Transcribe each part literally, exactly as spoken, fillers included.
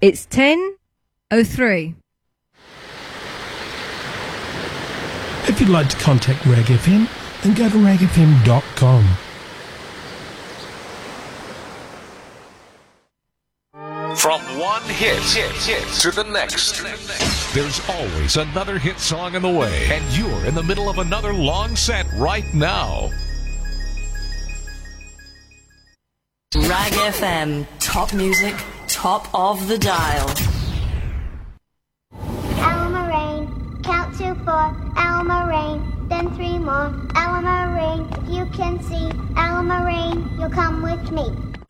It's ten oh three. If you'd like to contact Rag F M, then go to rag f m dot com. From one hit, hit, hit to the next, there's always another hit song in the way, and you're in the middle of another long set right now. Rag F M, top music, top of the dial. Alma Rain, count to four. Alma Rain, then three more. Alma Rain, if you can see. Alma Rain, you'll come with me.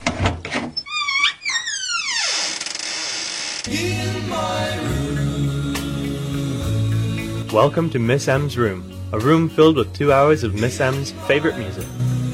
In my room. Welcome to Miss M's room, a room filled with two hours of Miss M's favorite music.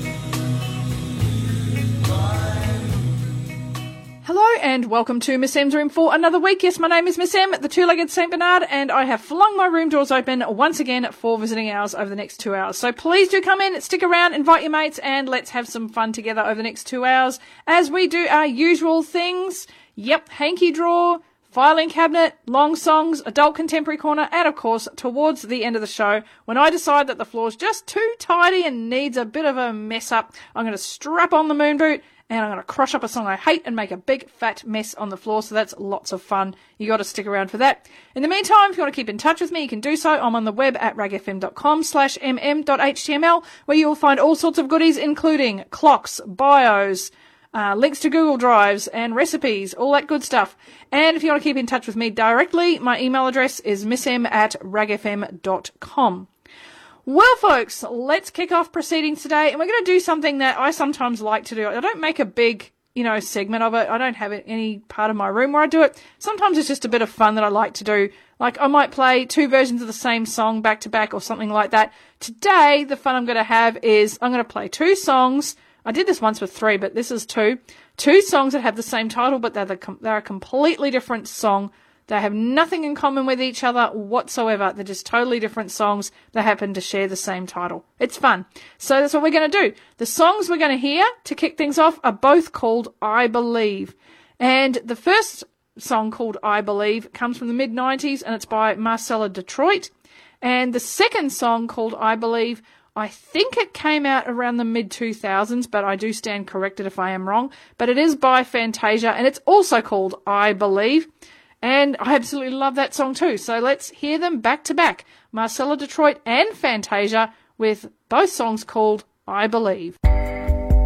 Hello and welcome to Miss M's room for another week. Yes, my name is Miss M, the two-legged Saint Bernard, and I have flung my room doors open once again for visiting hours over the next two hours. So please do come in, stick around, invite your mates, and let's have some fun together over the next two hours as we do our usual things. Yep, hanky draw, filing cabinet, long songs, adult contemporary corner, and of course, towards the end of the show, when I decide that the floor's just too tidy and needs a bit of a mess up, I'm going to strap on the moon boot and I'm going to crush up a song I hate and make a big fat mess on the floor. So that's lots of fun. You got to stick around for that. In the meantime, if you want to keep in touch with me, you can do so. I'm on the web at rag f m dot com slash m m dot h t m l, where you will find all sorts of goodies, including clocks, bios, Uh, links to Google Drives and recipes, all that good stuff. And if you want to keep in touch with me directly, my email address is missm at rag f m dot com. Well, folks, let's kick off proceedings today, and we're going to do something that I sometimes like to do. I don't make a big, you know, segment of it. I don't have it any part of my room where I do it. Sometimes it's just a bit of fun that I like to do. Like, I might play two versions of the same song back to back or something like that. Today, the fun I'm going to have is I'm going to play two songs. I did this once with three, but this is two. Two songs that have the same title, but they're, the, they're a completely different song. They have nothing in common with each other whatsoever. They're just totally different songs that happen to share the same title. It's fun. So that's what we're going to do. The songs we're going to hear to kick things off are both called I Believe. And the first song, called I Believe, comes from the mid nineties, and it's by Marcella Detroit. And the second song, called I Believe, I think it came out around the mid two thousands, but I do stand corrected if I am wrong. But it is by Fantasia, and it's also called I Believe. And I absolutely love that song too. So let's hear them back to back. Marcella Detroit and Fantasia with both songs called I Believe.